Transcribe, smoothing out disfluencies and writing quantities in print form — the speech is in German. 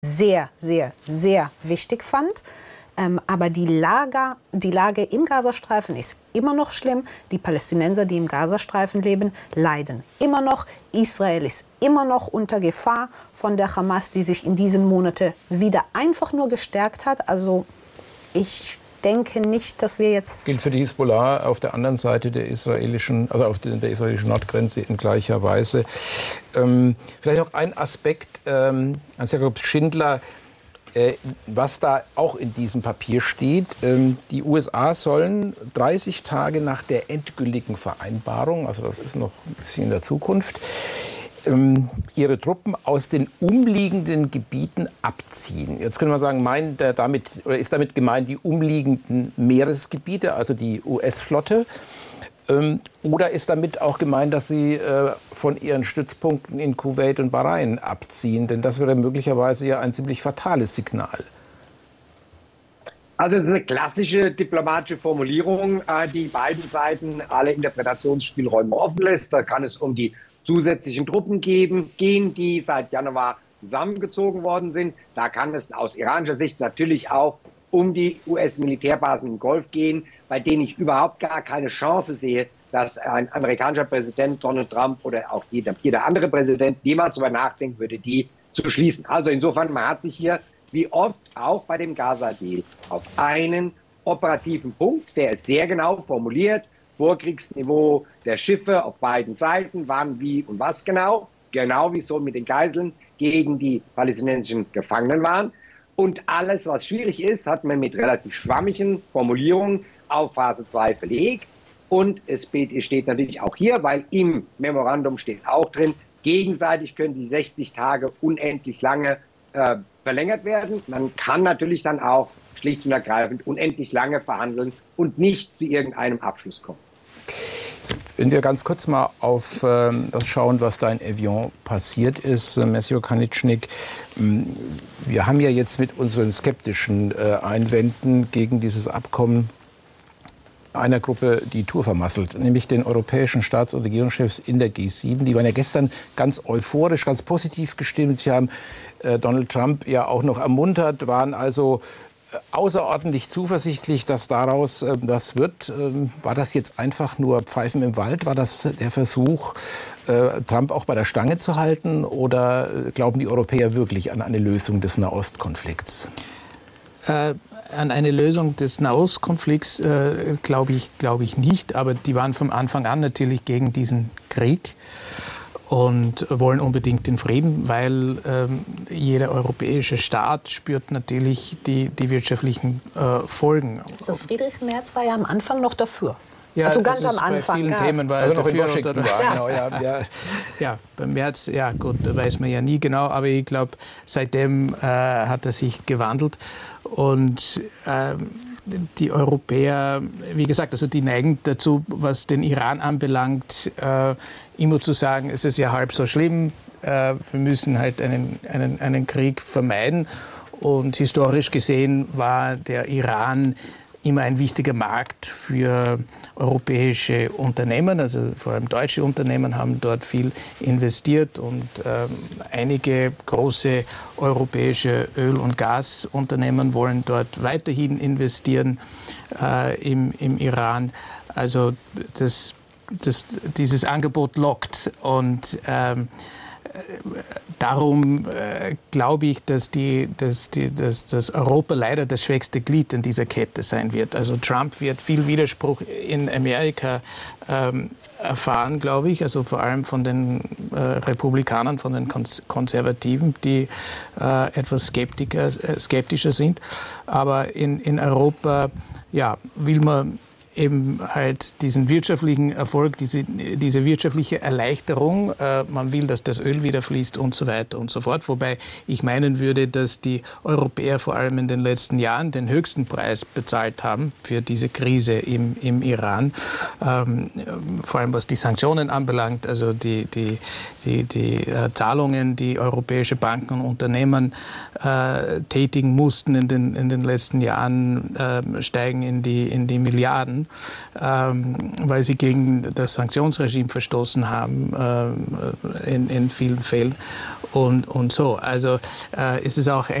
sehr, sehr, sehr wichtig fand. Aber die Lage im Gazastreifen ist immer noch schlimm. Die Palästinenser, die im Gazastreifen leben, leiden immer noch. Israel ist immer noch unter Gefahr von der Hamas, die sich in diesen Monaten wieder einfach nur gestärkt hat. Also ich denke nicht, dass wir jetzt... Gilt für die Hisbollah auf der anderen Seite der israelischen Nordgrenze in gleicher Weise. Vielleicht noch ein Aspekt, Hans-Jakob Schindler, was da auch in diesem Papier steht. Die USA sollen 30 Tage nach der endgültigen Vereinbarung, also das ist noch ein bisschen in der Zukunft, ihre Truppen aus den umliegenden Gebieten abziehen. Jetzt können wir sagen, ist damit gemeint die umliegenden Meeresgebiete, also die US-Flotte? Oder ist damit auch gemeint, dass sie von ihren Stützpunkten in Kuwait und Bahrain abziehen? Denn das wäre möglicherweise ja ein ziemlich fatales Signal. Also es ist eine klassische diplomatische Formulierung, die beiden Seiten alle Interpretationsspielräume offen lässt. Da kann es um die zusätzlichen Truppen gehen, die seit Januar zusammengezogen worden sind. Da kann es aus iranischer Sicht natürlich auch um die US-Militärbasen im Golf gehen, bei denen ich überhaupt gar keine Chance sehe, dass ein amerikanischer Präsident, Donald Trump oder auch jeder andere Präsident jemals darüber nachdenken würde, die zu schließen. Also insofern, man hat sich hier, wie oft auch bei dem Gaza-Deal, auf einen operativen Punkt, der ist sehr genau formuliert, Vorkriegsniveau der Schiffe auf beiden Seiten, wann, wie und was genau wie es so mit den Geiseln gegen die palästinensischen Gefangenen waren. Und alles, was schwierig ist, hat man mit relativ schwammigen Formulierungen auf Phase 2 verlegt. Und es steht natürlich auch hier, weil im Memorandum steht auch drin, gegenseitig können die 60 Tage unendlich lange verlängert werden. Man kann natürlich dann auch schlicht und ergreifend unendlich lange verhandeln und nicht zu irgendeinem Abschluss kommen. Wenn wir ganz kurz mal auf das schauen, was da in Evian passiert ist, Monsieur Kanicznik, wir haben ja jetzt mit unseren skeptischen Einwänden gegen dieses Abkommen einer Gruppe die Tour vermasselt, nämlich den europäischen Staats- und Regierungschefs in der G7. Die waren ja gestern ganz euphorisch, ganz positiv gestimmt. Sie haben Donald Trump ja auch noch ermuntert, waren also außerordentlich zuversichtlich, dass daraus das wird. War das jetzt einfach nur Pfeifen im Wald? War das der Versuch, Trump auch bei der Stange zu halten? Oder glauben die Europäer wirklich an eine Lösung des Nahostkonflikts? An eine Lösung des Nahostkonflikts glaube ich nicht. Aber die waren von Anfang an natürlich gegen diesen Krieg und wollen unbedingt den Frieden, weil jeder europäische Staat spürt natürlich die wirtschaftlichen Folgen. Also Friedrich Merz war ja am Anfang noch dafür. Ja, also ganz am Anfang. Bei vielen Themen war also er noch in dafür. Washington war. Ja, beim März, ja gut, da weiß man ja nie genau, aber ich glaube, seitdem hat er sich gewandelt. Und die Europäer, wie gesagt, also die neigen dazu, was den Iran anbelangt, immer zu sagen, es ist ja halb so schlimm, wir müssen halt einen Krieg vermeiden. Und historisch gesehen war der Iran immer ein wichtiger Markt für europäische Unternehmen, also vor allem deutsche Unternehmen haben dort viel investiert und einige große europäische Öl- und Gasunternehmen wollen dort weiterhin investieren im Iran. Also dieses Angebot lockt und darum glaube ich, dass Europa leider das schwächste Glied in dieser Kette sein wird. Also Trump wird viel Widerspruch in Amerika erfahren, glaube ich, also vor allem von den Republikanern, von den Konservativen, die etwas skeptischer sind. Aber in Europa will man eben halt diesen wirtschaftlichen Erfolg, diese wirtschaftliche Erleichterung. Man will, dass das Öl wieder fließt und so weiter und so fort. Wobei ich meinen würde, dass die Europäer vor allem in den letzten Jahren den höchsten Preis bezahlt haben für diese Krise im Iran. Vor allem was die Sanktionen anbelangt, also die Zahlungen, die europäische Banken und Unternehmen tätigen mussten in den letzten Jahren, steigen in die Milliarden. verurteilen, weil sie gegen das Sanktionsregime verstoßen haben in vielen Fällen und so. Also es ist auch